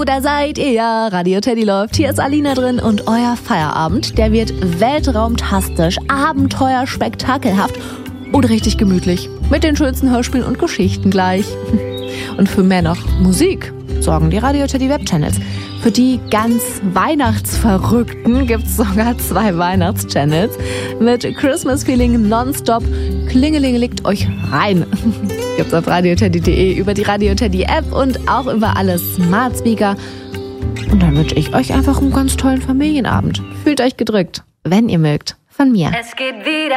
da seid ihr ja. Radio Teddy läuft. Hier ist Alina drin und euer Feierabend, der wird weltraumtastisch, abenteuerspektakelhaft oder richtig gemütlich. Mit den schönsten Hörspielen und Geschichten gleich. Und für mehr noch Musik sorgen die Radio Teddy Webchannels. Für die ganz Weihnachtsverrückten gibt's sogar 2 Weihnachtschannels mit Christmas Feeling nonstop. Klingelingelickt euch rein. Gibt's auf radioteddy.de, über die Radio Teddy App und auch über alle Smart Speaker. Und dann wünsche ich euch einfach einen ganz tollen Familienabend. Fühlt euch gedrückt, wenn ihr mögt. Von mir. Es geht wieder